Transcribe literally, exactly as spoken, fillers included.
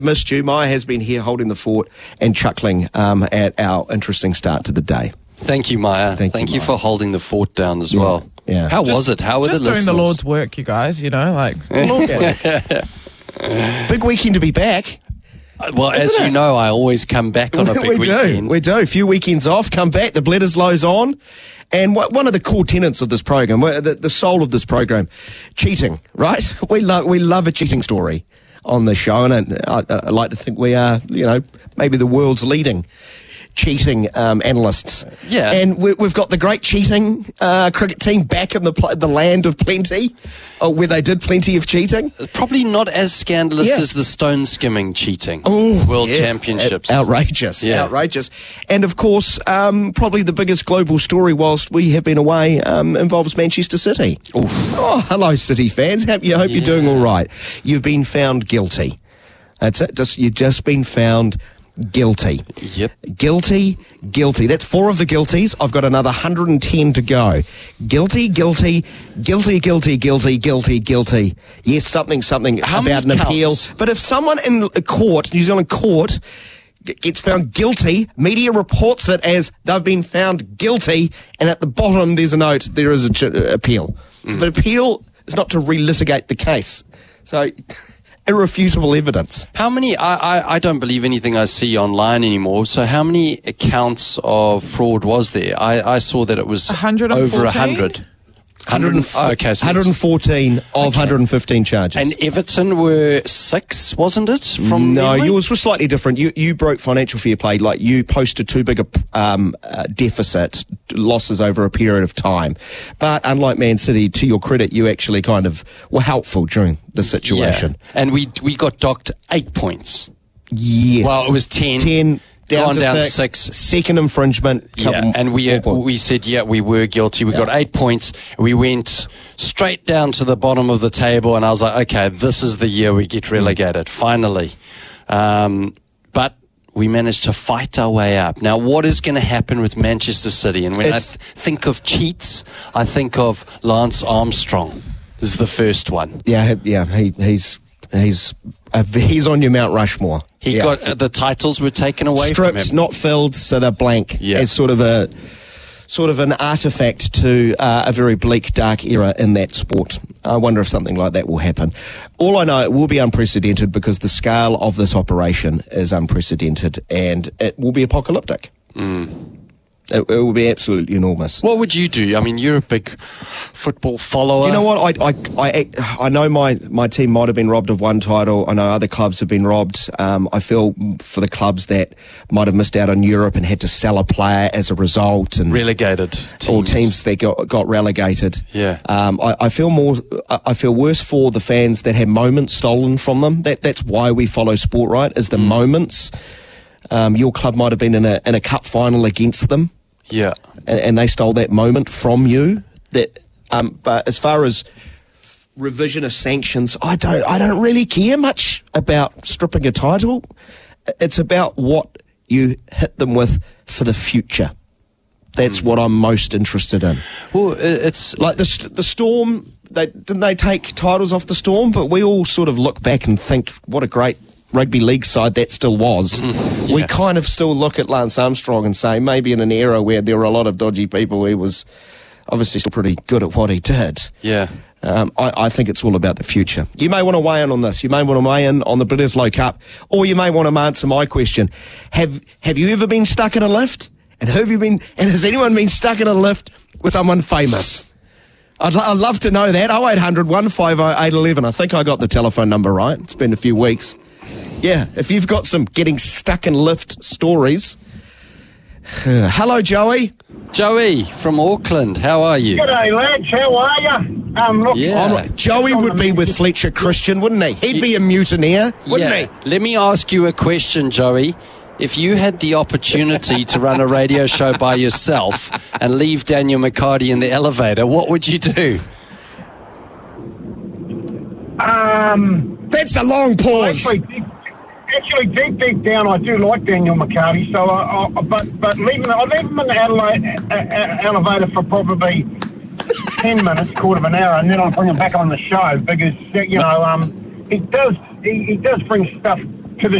Missed you. Maya has been here holding the fort and chuckling um, at our interesting start to the day. Thank you, Maya. Thank, Thank you, you Maya. for holding the fort down as Yeah, well. yeah. How Just- was it? How were the Just doing listeners? the Lord's work, you guys, you know, like, the Lord's work. Big weekend to be back. Well, as Isn't you it? know, I always come back on a big we weekend. do. We do. A few weekends off, come back, the Bledisloe's on. And what, one of the core tenets of this program, wha- the, the soul of this program, cheating, right? We love we love a cheating story on the show, and I, I, I like to think we are, you know, maybe the world's leading cheating um, analysts. Yeah. And we, we've got the great cheating uh, cricket team back in the pl- the land of plenty, uh, where they did plenty of cheating. Probably not as scandalous Yeah. as the stone skimming cheating. Ooh, World yeah. Championships. Out- outrageous, Yeah. outrageous. And of course, um, probably the biggest global story whilst we have been away um, involves Manchester City. Oh, hello, City fans. Hope you hope you're doing all right. You've been found guilty. That's it. Just you've just been found guilty. Yep. Guilty, guilty. That's four of the guilties. I've got another one hundred ten to go. Guilty, guilty, guilty, guilty, guilty, guilty, guilty. Yes, something, something How about an many appeal. counts? But if someone in a court, New Zealand court, g- gets found guilty, media reports it as they've been found guilty, and at the bottom there's a note, there is an ch- appeal. Mm. But appeal is not to relitigate the case. So, irrefutable evidence. How many? I, I, I don't believe anything I see online anymore. So how many accounts of fraud was there? I, I saw that it was one hundred over fourteen? a hundred. one hundred, Oh, okay, so one hundred fourteen of one hundred fifteen charges. And Everton were six, wasn't it? From no, memory? yours was slightly different. You you broke financial fair play, like you posted too big a um, uh, deficit, losses over a period of time. But unlike Man City, to your credit, you actually kind of were helpful during the situation. Yeah. And we we got docked eight points. Yes. Well, it was ten. ten down Gone to down to six. six. Second infringement. Yeah, couple and we more uh, points. we said yeah we were guilty. We got eight points. We went straight down to the bottom of the table, and I was like, okay, this is the year we get relegated finally. Um, but we managed to fight our way up. Now, what is going to happen with Manchester City? And when It's- I th- think of cheats, I think of Lance Armstrong. This is the first one. Yeah, yeah. He, he's he's uh, he's on your Mount Rushmore. He Yeah. got uh, the titles were taken away from strips him. not filled, so they're blank. Yeah. As sort of a sort of an artifact to uh, a very bleak, dark era in that sport. I wonder if something like that will happen. All I know, it will be unprecedented because the scale of this operation is unprecedented, and it will be apocalyptic. It, it will be absolutely enormous. What would you do? I mean, you're a big football follower. You know what? I, I, I, I know my, my team might have been robbed of one title. I know other clubs have been robbed. Um, I feel for the clubs that might have missed out on Europe and had to sell a player as a result, and Relegated teams. or teams that got, got relegated. Yeah. Um, I, I feel more. I I feel worse for the fans that had moments stolen from them. That that's why we follow sport, right? Is the Mm. moments. Um, your club might have been in a in a cup final against them, Yeah. and, and they stole that moment from you. That, um, but as far as revisionist sanctions, I don't, I don't really care much about stripping a title. It's about what you hit them with for the future. That's what I'm most interested in. Well, i- it's Like the st- the Storm, they didn't they take titles off the Storm, but we all sort of look back and think, what a great rugby league side that still was. We yeah. kind of still look at Lance Armstrong and say, maybe in an era where there were a lot of dodgy people, he was obviously still pretty good at what he did. yeah. Um, I, I think it's all about the future. You may want to weigh in on this. You may want to weigh in on the Bledisloe Cup, or you may want to answer my question. Have Have you ever been stuck in a lift? And have you been? And has anyone been stuck in a lift with someone famous? I'd, lo- I'd love to know that. oh eight hundred, one five oh, eight one one. I think I got the telephone number right. It's been a few weeks. Yeah, if you've got some getting stuck in lift stories. Hello, Joey. Joey from Auckland, how are you? G'day, lads. How are you? Um, look, Yeah. I'm right. Joey would be with Fletcher Christian, wouldn't he? He'd be a mutineer, wouldn't yeah. he? Let me ask you a question, Joey. If you had the opportunity to run a radio show by yourself and leave Daniel McCarty in the elevator, what would you do? um, That's a long pause. actually, deep, actually, deep, deep down, I do like Daniel McCarty. So, I, I, but but leaving, I leave him in the Adelaide, uh, uh, elevator for probably ten minutes, quarter of an hour, and then I bring him back on the show because you know um, he does he, he does bring stuff